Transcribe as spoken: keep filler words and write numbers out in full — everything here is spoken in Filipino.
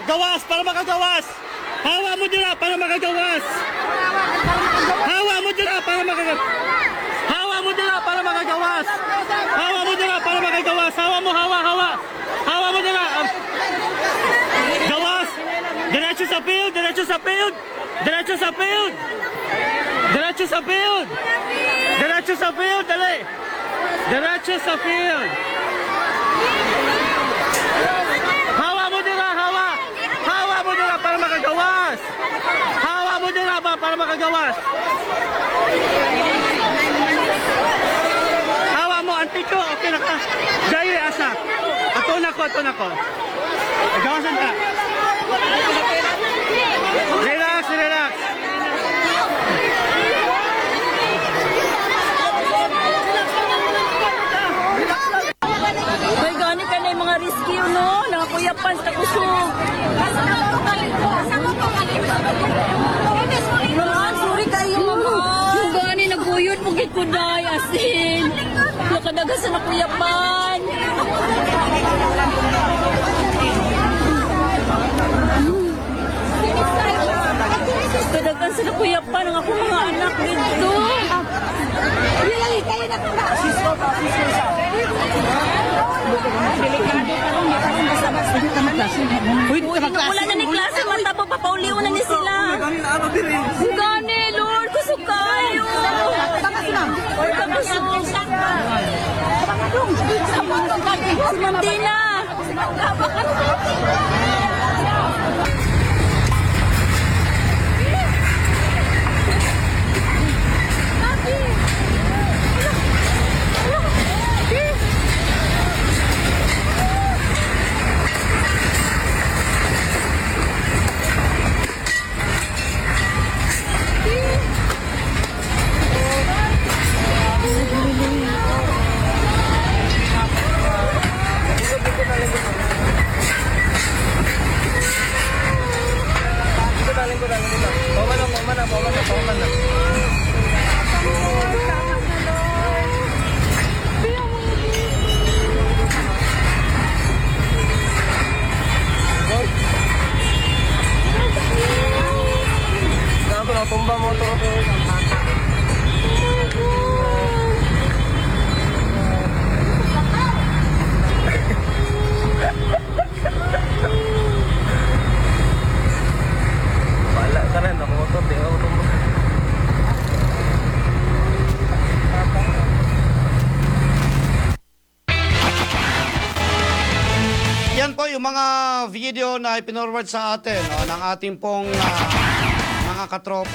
Gawas para makagawas. Hawa mo dira para makagawas. Hawa mo dira para makagawas. Hawa mo dira para makagawas. Hawa mo dira para makagawas. Hawa mo, hawa, hawa. Hawa mo dira. Gawas. Diretso sa field, diretso sa field. Diretso sa field. Diretso sa field. Diretso sa field, dali. Diretso sa field. Hawa mo dira, hawa. Hawa mo dira para makagawas. Hawa mo dira ba para makagawas. Hawa mo, antiko. Okay na ka. Jay, asa. Ato na ko, ato na ko. Gawasan ka. Relax, relax. May gani ka na yung mga rescue, no? Nangakuyapan sa kusog. Mga sorry kayo, mga. Yung gani, naguyod mo gikuday, asin. Nakadaga sa nakuyapan. Kadagan sa nakuyapan ang ako mga anak dito. Uy, Wala na ni klase, matabo pa pauliw na ni sila. Gani, Lord, kusog kayo. Si Mandina. Tumba mo to. Wala ka rin, ako motor, di ako tumba. yan po yung mga video na ipinorward sa atin no, ng ating pong uh, mga katropa.